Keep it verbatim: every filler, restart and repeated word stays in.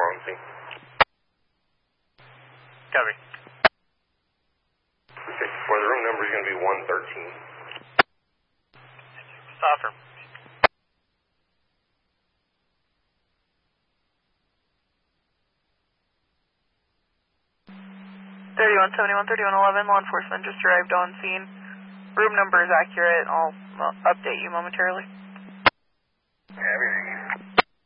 on scene. Copy. Okay, for the room number is going to be one thirteen. Offer. thirty-one seventy-one, thirty-one eleven, law enforcement just arrived on scene. Room number is accurate. I'll uh, update you momentarily. Everything